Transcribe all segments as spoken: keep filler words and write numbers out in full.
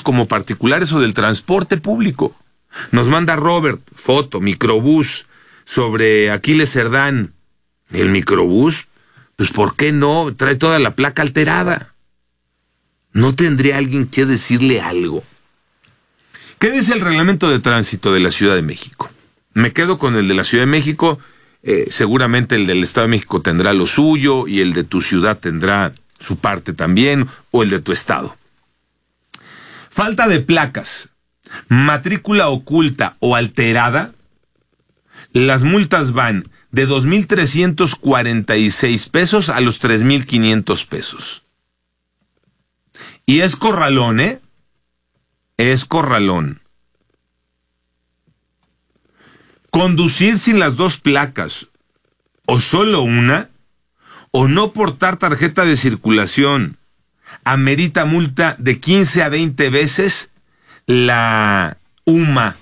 como particulares o del transporte público. Nos manda Robert, foto, microbús, sobre Aquiles Cerdán. El microbús, pues ¿por qué no? Trae toda la placa alterada. ¿No tendría alguien que decirle algo? ¿Qué dice el reglamento de tránsito de la Ciudad de México? Me quedo con el de la Ciudad de México. Eh, seguramente el del Estado de México tendrá lo suyo y el de tu ciudad tendrá su parte también, o el de tu estado. Falta de placas, matrícula oculta o alterada, las multas van de dos mil trescientos cuarenta y seis pesos a los tres mil quinientos pesos. Y es corralón, ¿eh? Es corralón. Conducir sin las dos placas, o solo una, o no portar tarjeta de circulación, amerita multa de quince a veinte veces la U M A.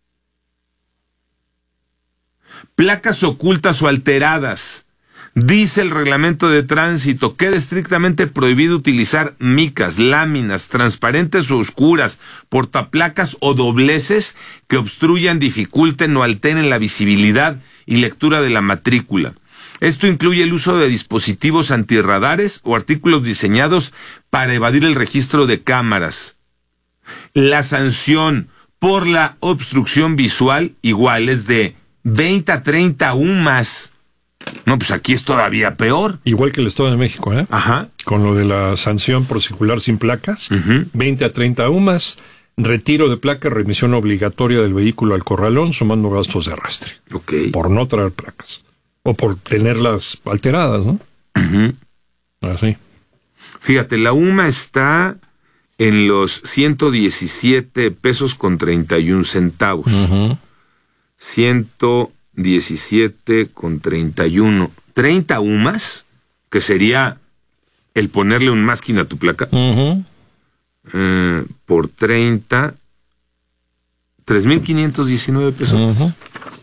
Placas ocultas o alteradas. Dice el reglamento de tránsito, queda estrictamente prohibido utilizar micas, láminas, transparentes o oscuras, portaplacas o dobleces que obstruyan, dificulten o alteren la visibilidad y lectura de la matrícula. Esto incluye el uso de dispositivos antirradares o artículos diseñados para evadir el registro de cámaras. La sanción por la obstrucción visual igual es de veinte a treinta U M As. No, pues aquí es todavía peor. Igual que el Estado de México, ¿eh? Ajá. Con lo de la sanción por circular sin placas, uh-huh. veinte a treinta U M As, retiro de placa, remisión obligatoria del vehículo al corralón, sumando gastos de arrastre. Ok. Por no traer placas. O por tenerlas alteradas, ¿no? Uh-huh. Así. Fíjate, la U M A está en los ciento diecisiete pesos con treinta y un centavos. Uh-huh. ciento diecisiete con treinta y uno. treinta U M As, que sería el ponerle un masking a tu placa. Uh-huh. Eh, por treinta, tres mil quinientos diecinueve pesos. Uh-huh.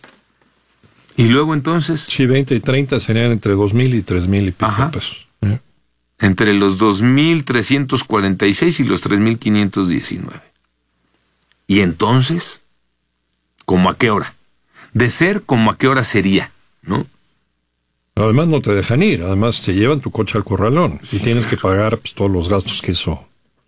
Y luego entonces... Sí, veinte y treinta serían entre dos mil y tres mil y pico Ajá. pesos. ¿Eh? Entre los dos mil trescientos cuarenta y seis y los tres mil quinientos diecinueve. Y entonces, ¿cómo a qué hora? De ser, ¿cómo a qué hora sería? ¿No? Además no te dejan ir, además te llevan tu coche al corralón Sí, y tienes claro. que pagar pues, todos los gastos que eso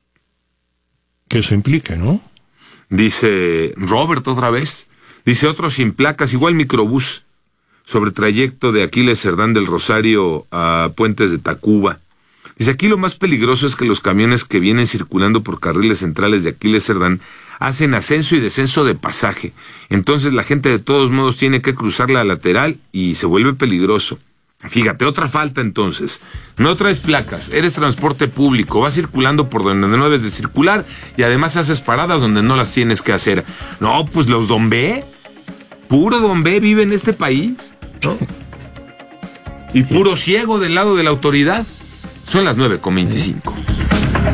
que eso implique, ¿no? Dice Robert otra vez. Dice otro sin placas, igual microbús, sobre trayecto de Aquiles Cerdán del Rosario a Puentes de Tacuba. Dice, aquí lo más peligroso es que los camiones que vienen circulando por carriles centrales de Aquiles Cerdán hacen ascenso y descenso de pasaje. Entonces la gente de todos modos tiene que cruzar la lateral y se vuelve peligroso. Fíjate, otra falta entonces. No traes placas, eres transporte público, vas circulando por donde no debes de circular y además haces paradas donde no las tienes que hacer. No, pues los Don B, puro Don B vive en este país, ¿no? Y puro ciego del lado de la autoridad. Son las nueve con veinticinco.